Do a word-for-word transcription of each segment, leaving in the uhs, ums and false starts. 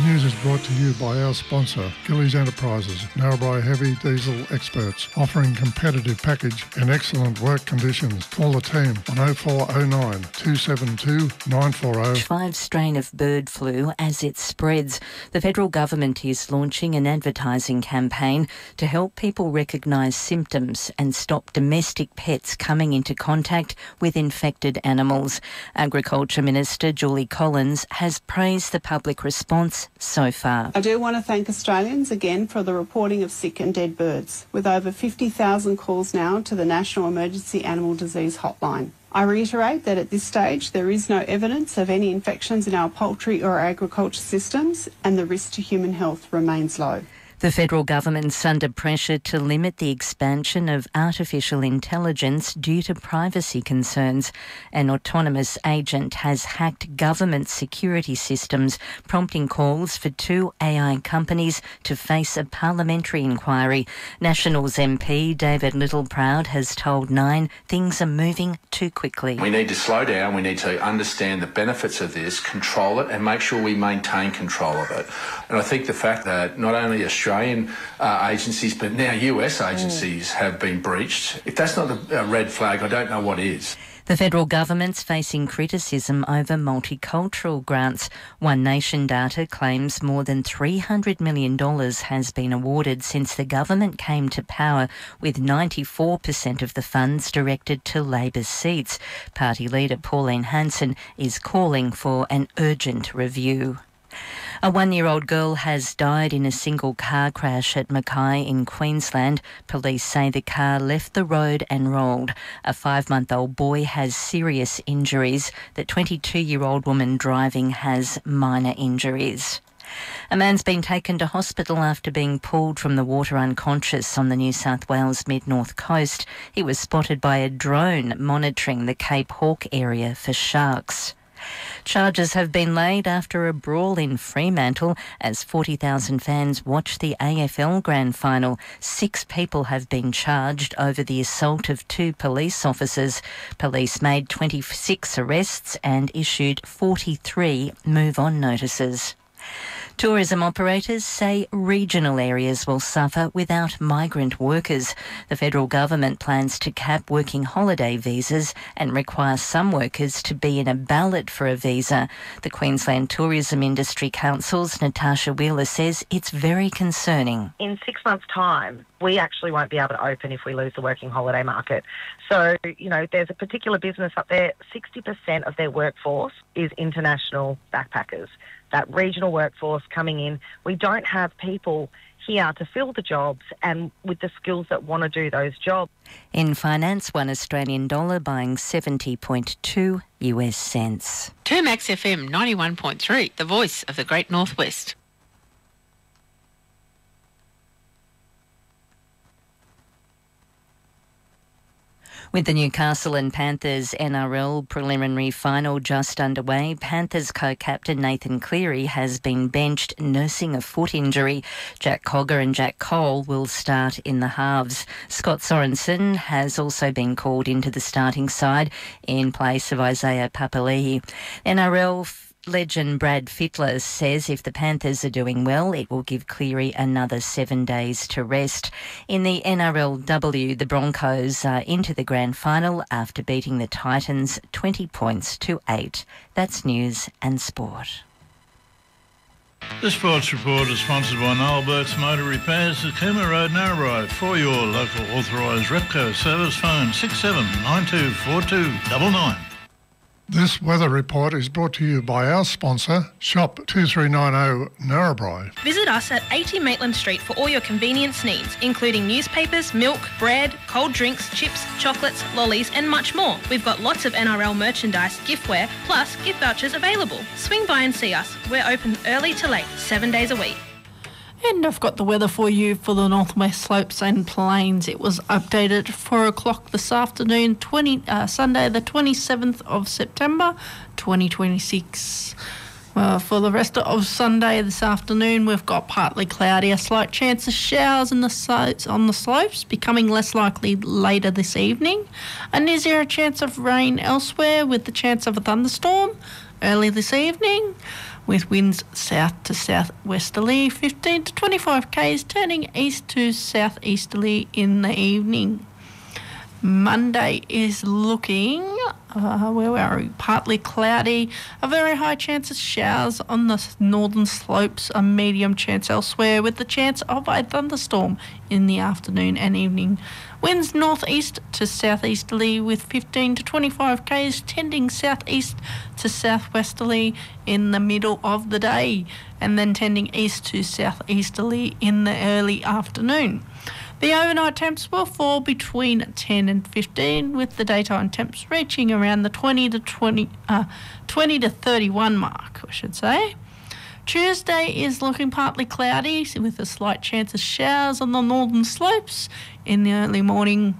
news is brought to you by our sponsor, Gillies Enterprises, Narrabri heavy diesel experts, offering competitive package and excellent work conditions. Call the team on oh four oh nine, two seven two, nine four oh. Five strain of bird flu as it spreads. The federal government is launching an advertising campaign to help people recognise symptoms and stop domestic pets coming into contact with infected animals. Agriculture Minister Julie Collins has praised the public response so far. I do want to thank Australians again for the reporting of sick and dead birds, with over fifty thousand calls now to the National Emergency Animal Disease Hotline. I reiterate that at this stage there is no evidence of any infections in our poultry or agriculture systems, and the risk to human health remains low. The federal government's under pressure to limit the expansion of artificial intelligence due to privacy concerns. An autonomous agent has hacked government security systems, prompting calls for two A I companies to face a parliamentary inquiry. Nationals M P David Littleproud has told Nine things are moving too quickly. We need to slow down, we need to understand the benefits of this, control it and make sure we maintain control of it. And I think the fact that not only Australia Australian uh, agencies, but now U S agencies mm. have been breached. If that's not a, a red flag, I don't know what is. The federal government's facing criticism over multicultural grants. One Nation data claims more than three hundred million dollars has been awarded since the government came to power, with ninety-four percent of the funds directed to Labor seats. Party leader Pauline Hanson is calling for an urgent review. A one-year-old girl has died in a single car crash at Mackay in Queensland. Police say the car left the road and rolled. A five-month-old boy has serious injuries. The twenty-two-year-old woman driving has minor injuries. A man's been taken to hospital after being pulled from the water unconscious on the New South Wales mid-north coast. He was spotted by a drone monitoring the Cape Hawke area for sharks. Charges have been laid after a brawl in Fremantle as forty thousand fans watched the A F L Grand Final. Six people have been charged over the assault of two police officers. Police made twenty-six arrests and issued forty-three move-on notices. Tourism operators say regional areas will suffer without migrant workers. The federal government plans to cap working holiday visas and require some workers to be in a ballot for a visa. The Queensland Tourism Industry Council's Natasha Wheeler says it's very concerning. In six months' time, we actually won't be able to open if we lose the working holiday market. So, you know, there's a particular business up there, sixty percent of their workforce is international backpackers. That regional workforce coming in, we don't have people here to fill the jobs and with the skills that want to do those jobs. In finance, one Australian dollar buying seventy point two U S cents. Termax F M ninety-one point three, the voice of the Great Northwest. With the Newcastle and Panthers N R L preliminary final just underway, Panthers co-captain Nathan Cleary has been benched nursing a foot injury. Jack Cogger and Jack Cole will start in the halves. Scott Sorensen has also been called into the starting side in place of Isaiah Papali'i. N R L legend Brad Fittler says if the Panthers are doing well, it will give Cleary another seven days to rest. In the N R L W, the Broncos are into the grand final after beating the Titans twenty points to eight. That's news and sport. This sports report is sponsored by Noel Burke's Motor Repairs at Cooma Road, Narrabri. For your local authorised Repco service, phone six seven nine two four two nine nine. This weather report is brought to you by our sponsor, Shop two three nine zero Narrabri. Visit us at eighty Maitland Street for all your convenience needs, including newspapers, milk, bread, cold drinks, chips, chocolates, lollies and much more. We've got lots of N R L merchandise, giftware, plus gift vouchers available. Swing by and see us. We're open early to late, seven days a week. And I've got the weather for you for the Northwest Slopes and Plains. It was updated at four o'clock this afternoon, twenty uh, Sunday the twenty-seventh of September twenty twenty-six. Well, for the rest of Sunday this afternoon, we've got partly cloudy, a slight chance of showers in the so- on the slopes, becoming less likely later this evening. And is there a chance of rain elsewhere with the chance of a thunderstorm early this evening? with winds south to southwesterly, fifteen to twenty-five k's, turning east to southeasterly in the evening. Monday is looking, uh, where are we? Partly cloudy, a very high chance of showers on the northern slopes, a medium chance elsewhere, with the chance of a thunderstorm in the afternoon and evening. Winds northeast to southeasterly with fifteen to twenty-five k's, tending southeast to southwesterly in the middle of the day, and then tending east to southeasterly in the early afternoon. The overnight temps will fall between ten and fifteen, with the daytime temps reaching around the twenty to twenty, uh, twenty to thirty-one mark, I should say. Tuesday is looking partly cloudy, with a slight chance of showers on the northern slopes in the early morning.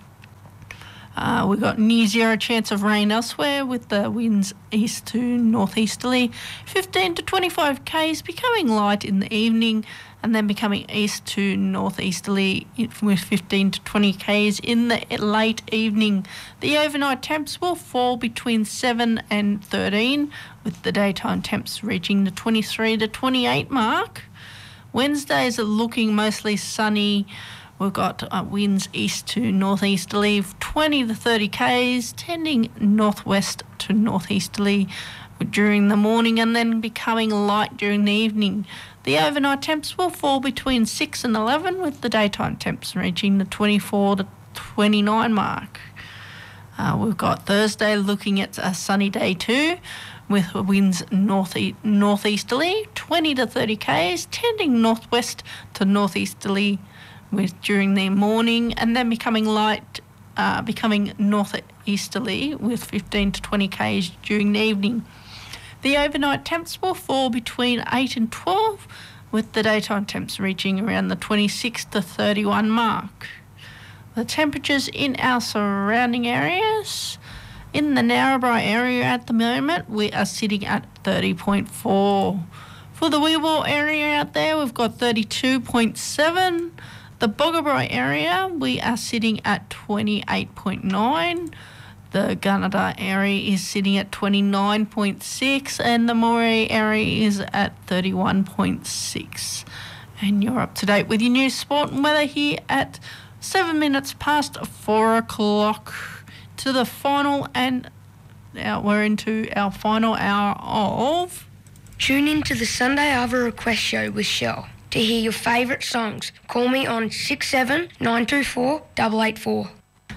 Uh, we've got near zero chance of rain elsewhere, with the winds east to northeasterly, fifteen to twenty-five k's, becoming light in the evening, and then becoming east to northeasterly with fifteen to twenty k's in the late evening. The overnight temps will fall between seven and thirteen, with the daytime temps reaching the twenty-three to twenty-eight mark. Wednesdays are looking mostly sunny. We've got uh, winds east to northeasterly, twenty to thirty k's, tending northwest to northeasterly during the morning, and then becoming light during the evening. The overnight temps will fall between six and eleven, with the daytime temps reaching the twenty-four to twenty-nine mark. Uh, we've got Thursday looking at a sunny day too, with winds north northeasterly, twenty to thirty k's, tending northwest to northeasterly with during the morning, and then becoming light, uh, becoming northeasterly with fifteen to twenty k's during the evening. The overnight temps will fall between eight and twelve, with the daytime temps reaching around the twenty-six to thirty-one mark. The temperatures in our surrounding areas, in the Narrabri area at the moment, we are sitting at thirty point four. For the Weewar area out there, we've got thirty-two point seven. The Boggabri area, we are sitting at twenty-eight point nine. The Gunnedah area is sitting at twenty-nine point six, and the Moree area is at thirty-one point six. And you're up to date with your news, sport and weather here at seven minutes past four o'clock to the final, and now we're into our final hour of... Tune in to the Sunday Arvo Request Show with Shell to hear your favourite songs. Call me on six seven nine two four eight eight four.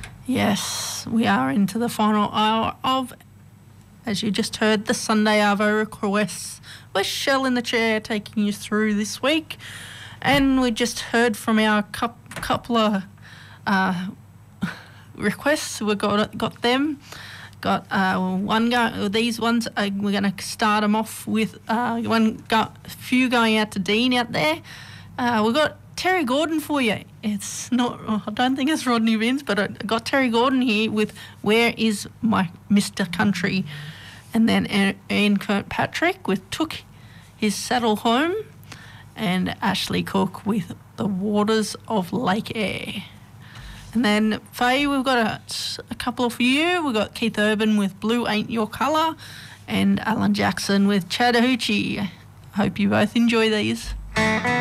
Yes, we are into the final hour of, as you just heard, the Sunday Arvo Requests with Shell in the chair taking you through this week. And we just heard from our cup, couple of uh, requests. We got got them. Got uh, one go. These ones uh, we're going to start them off with uh, one go, a few going out to Dean out there. Uh, we've got Terry Gordon for you. It's not. I don't think it's Rodney Vince, but I got Terry Gordon here with "Where Is My Mister Country," and then Ian Kirkpatrick with "Took His Saddle Home," and Ashley Cook with "The Waters of Lake Eyre." And then, Faye, we've got a, a couple for you. We've got Keith Urban with Blue Ain't Your Colour and Alan Jackson with Chattahoochee. Hope you both enjoy these.